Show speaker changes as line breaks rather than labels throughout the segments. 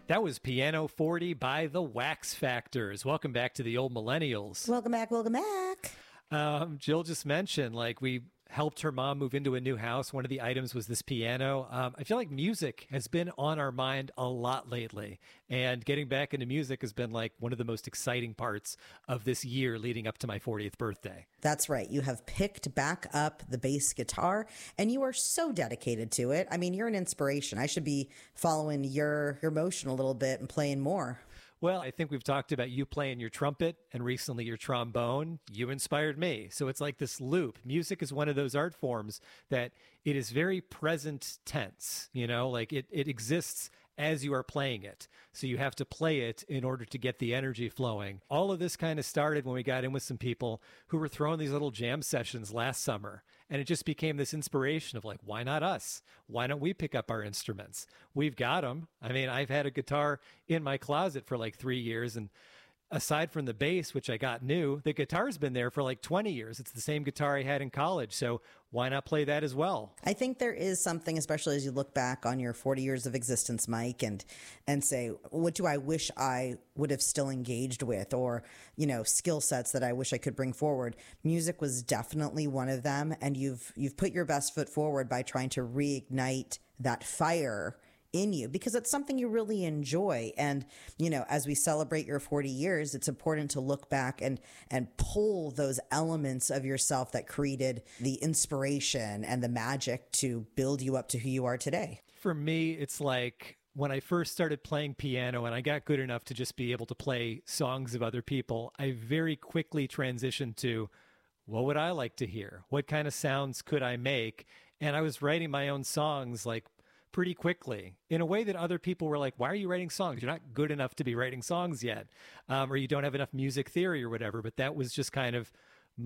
That was Piano 40 by the Wax Factors. Welcome back to the Old Millennials.
Welcome back, welcome back.
Jill just mentioned, like, we helped her mom move into a new house. One of the items was this piano. I feel like music has been on our mind a lot lately. And getting back into music has been like one of the most exciting parts of this year leading up to my 40th birthday.
That's right. You have picked back up the bass guitar and you are so dedicated to it. I mean, you're an inspiration. I should be following your motion a little bit and playing more.
Well, I think we've talked about you playing your trumpet and recently your trombone. You inspired me. So it's like this loop. Music is one of those art forms that it is very present tense, you know, like it exists as you are playing it. So you have to play it in order to get the energy flowing. All of this kind of started when we got in with some people who were throwing these little jam sessions last summer. And it just became this inspiration of like, why not us? Why don't we pick up our instruments? We've got them. I mean, I've had a guitar in my closet for like 3 years, and aside from the bass, which I got new, the guitar's been there for like 20 years. It's the same guitar I had in college. So why not play that as well?
I think there is something, especially as you look back on your 40 years of existence, Mike, and say, what do I wish I would have still engaged with, or, you know, skill sets that I wish I could bring forward. Music was definitely one of them. And you've put your best foot forward by trying to reignite that fire in you, because it's something you really enjoy. And, you know, as we celebrate your 40 years, it's important to look back and pull those elements of yourself that created the inspiration and the magic to build you up to who you are today.
For me, it's like when I first started playing piano and I got good enough to just be able to play songs of other people, I very quickly transitioned to, what would I like to hear? What kind of sounds could I make? And I was writing my own songs like pretty quickly in a way that other people were like, why are you writing songs? You're not good enough to be writing songs yet. Or you don't have enough music theory or whatever. But that was just kind of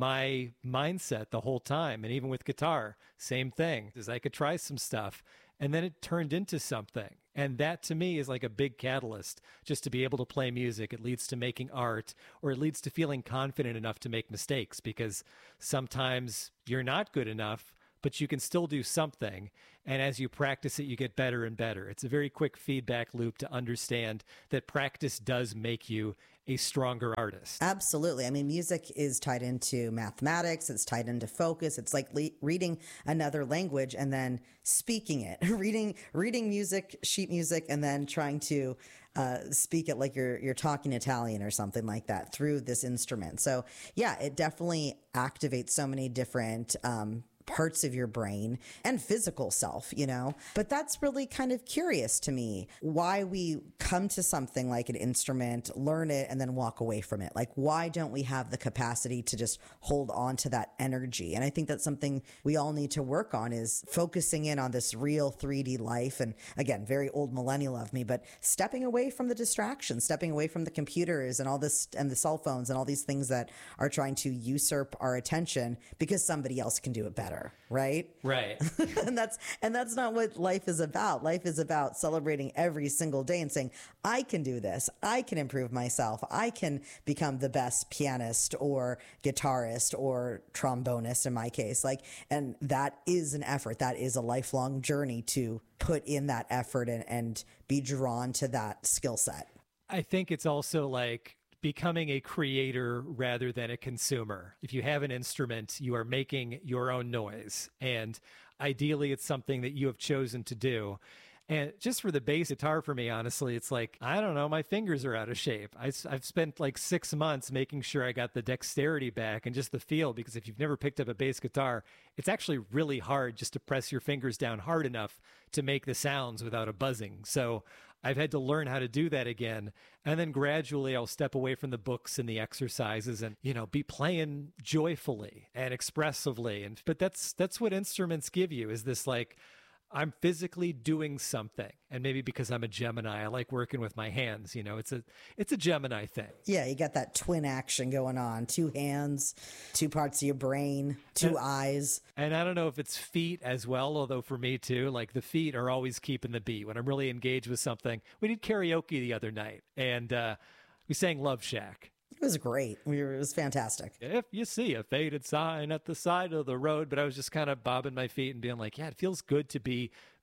my mindset the whole time. And even with guitar, same thing, is I could try some stuff. And then it turned into something. And that to me is like a big catalyst, just to be able to play music. It leads to making art, or it leads to feeling confident enough to make mistakes, because sometimes you're not good enough, but you can still do something. And as you practice it, you get better and better. It's a very quick feedback loop to understand that practice does make you a stronger artist.
Absolutely. I mean, music is tied into mathematics. It's tied into focus. It's like reading another language and then speaking it, reading music, sheet music, and then trying to speak it like you're talking Italian or something like that through this instrument. So yeah, it definitely activates so many different parts of your brain and physical self, you know. But that's really kind of curious to me, why we come to something like an instrument, learn it, and then walk away from it. Like, why don't we have the capacity to just hold on to that energy? And I think that's something we all need to work on, is focusing in on this real 3D life. And again, very old millennial of me, but stepping away from the distractions, stepping away from the computers and all this, and the cell phones and all these things that are trying to usurp our attention because somebody else can do it better. Right?
Right.
and that's not what life is about. Life is about celebrating every single day and saying, I can do this. I can improve myself. I can become the best pianist or guitarist or trombonist in my case. Like, and that is an effort. That is a lifelong journey to put in that effort and be drawn to that skill set.
I think it's also like becoming a creator rather than a consumer. If you have an instrument, you are making your own noise. And ideally, it's something that you have chosen to do. And just for the bass guitar, for me, honestly, it's like, I don't know, my fingers are out of shape. I've spent like 6 months making sure I got the dexterity back and just the feel, because if you've never picked up a bass guitar, it's actually really hard just to press your fingers down hard enough to make the sounds without a buzzing. So I've had to learn how to do that again. And then gradually I'll step away from the books and the exercises and, you know, be playing joyfully and expressively. But that's what instruments give you, is this like, I'm physically doing something. And maybe because I'm a Gemini, I like working with my hands. You know, it's a Gemini thing.
Yeah, you got that twin action going on. 2 hands, 2 parts of your brain, 2 eyes.
And I don't know if it's feet as well, although for me too, like the feet are always keeping the beat. When I'm really engaged with something. We did karaoke the other night, and we sang Love Shack.
It was great. It was fantastic.
If you see a faded sign at the side of the road, but I was just kind of bobbing my feet and being like, yeah, it feels good to be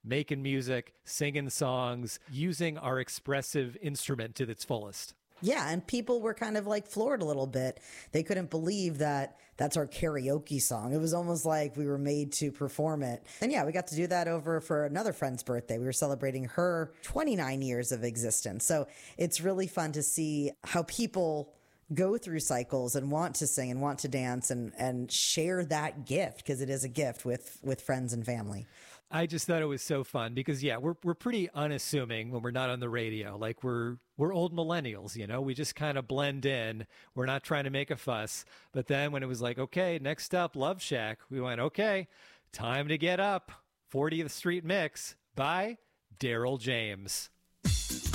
making music, singing songs, using our expressive instrument to its fullest.
Yeah, and people were kind of like floored a little bit. They couldn't believe that that's our karaoke song. It was almost like we were made to perform it. And yeah, we got to do that over for another friend's birthday. We were celebrating her 29 years of existence. So it's really fun to see how people go through cycles and want to sing and want to dance and share that gift, because it is a gift with friends and family.
I just thought it was so fun because, yeah, we're pretty unassuming when we're not on the radio. Like we're old millennials, you know, we just kind of blend in. We're not trying to make a fuss. But then when it was like, okay, next up, Love Shack, we went, okay, time to get up. 40th Street Mix by Daryl James.